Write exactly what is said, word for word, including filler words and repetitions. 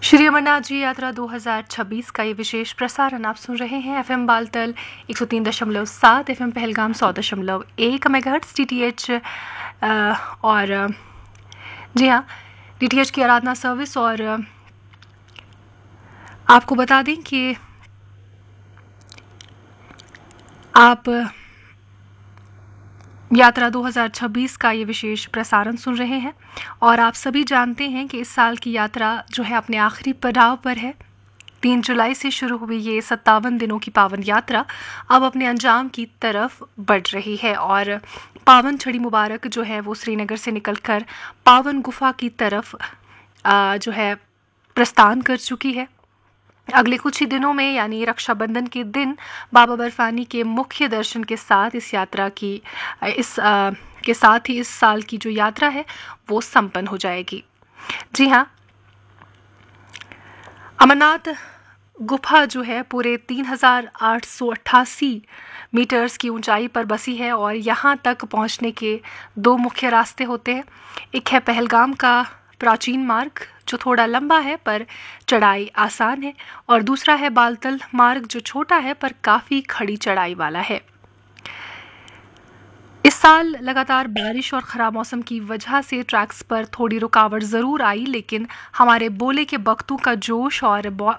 श्री अमरनाथ जी यात्रा दो हज़ार छब्बीस का ये विशेष प्रसारण आप सुन रहे हैं एफएम बालतल एक सौ तीन दशमलव सात, एफएम पहलगाम सौ दशमलव एक मेगाहर्ट्ज़, डीटीएच और जी हाँ डीटीएच की आराधना सर्विस। और आपको बता दें कि आप यात्रा दो हज़ार छब्बीस का ये विशेष प्रसारण सुन रहे हैं और आप सभी जानते हैं कि इस साल की यात्रा जो है अपने आखिरी पड़ाव पर है। तीन जुलाई से शुरू हुई ये सत्तावन दिनों की पावन यात्रा अब अपने अंजाम की तरफ बढ़ रही है और पावन छड़ी मुबारक जो है वो श्रीनगर से निकलकर पावन गुफा की तरफ जो है प्रस्थान कर चुकी है। अगले कुछ ही दिनों में यानी रक्षाबंधन के दिन बाबा बर्फानी के मुख्य दर्शन के साथ इस यात्रा की इस आ, के साथ ही इस साल की जो यात्रा है वो संपन्न हो जाएगी। जी हाँ, अमरनाथ गुफा जो है पूरे तीन हजार आठ सौ अट्ठासी मीटर्स की ऊंचाई पर बसी है और यहाँ तक पहुँचने के दो मुख्य रास्ते होते हैं। एक है पहलगाम का प्राचीन मार्ग जो थोड़ा लंबा है पर चढ़ाई आसान है, और दूसरा है बालतल मार्ग जो छोटा है पर काफ़ी खड़ी चढ़ाई वाला है। इस साल लगातार बारिश और ख़राब मौसम की वजह से ट्रैक्स पर थोड़ी रुकावट ज़रूर आई, लेकिन हमारे बोले के बख्तों का जोश और